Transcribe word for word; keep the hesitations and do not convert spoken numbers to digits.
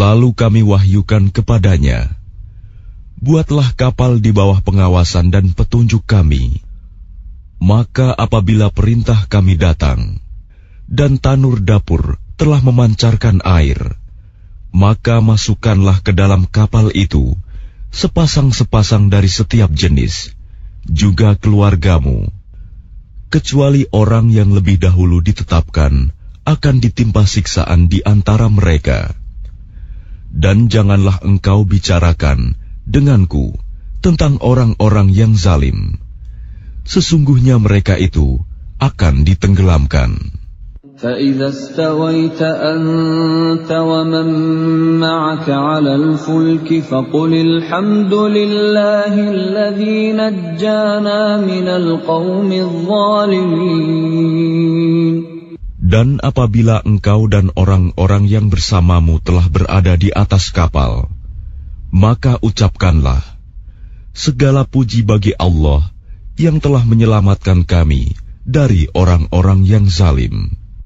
Lalu kami wahyukan kepadanya, buatlah kapal di bawah pengawasan dan petunjuk kami. Maka apabila perintah kami datang, dan tanur dapur telah memancarkan air, maka masukkanlah ke dalam kapal itu sepasang-sepasang dari setiap jenis, juga keluargamu, kecuali orang yang lebih dahulu ditetapkan akan ditimpa siksaan di antara mereka. Dan janganlah engkau bicarakan denganku tentang orang-orang yang zalim. Sesungguhnya mereka itu akan ditenggelamkan. فَإِذَا اسْتَوَيْتَ أَنْتَ وَمَنْ مَعَكَ عَلَى الْفُلْكِ فَقُلِ الْحَمْدُ لِلَّهِ الَّذِي نَجَّانَا مِنَ الْقَوْمِ الظَّالِمِينَ. Dan apabila engkau dan orang-orang yang bersamamu telah berada di atas kapal, maka ucapkanlah, segala puji bagi Allah yang telah menyelamatkan kami dari orang-orang yang zalim.